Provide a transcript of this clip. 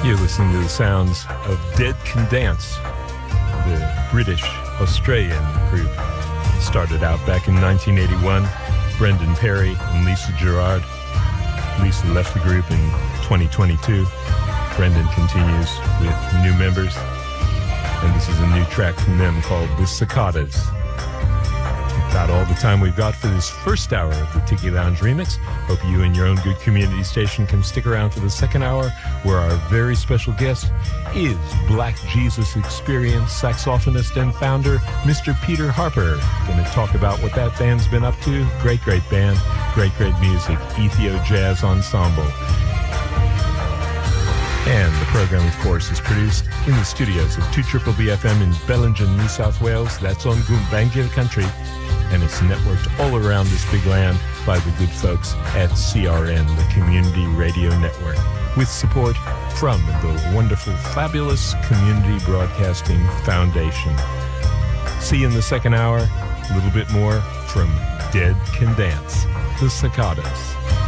You're listening to the sounds of Dead Can Dance, the British-Australian group. Started out back in 1981, Brendan Perry and Lisa Gerrard. Lisa left the group in 2022. Brendan continues with new members, and this is a new track from them called The Cicadas. About all the time we've got for this first hour of the Tiki Lounge Remix. Hope you and your own good community station can stick around for the second hour, where our very special guest is Black Jesus Experience saxophonist and founder, Mr. Peter Harper. Going to talk about what that band's been up to. Great band, great music, Ethio Jazz Ensemble. And the program, of course, is produced in the studios of 2BBFM in Bellingen, New South Wales. That's on Gumbaynggirr country. And it's networked all around this big land by the good folks at CRN, the Community Radio Network, with support from the wonderful, fabulous Community Broadcasting Foundation. See you in the second hour. A little bit more from Dead Can Dance, The Cicadas.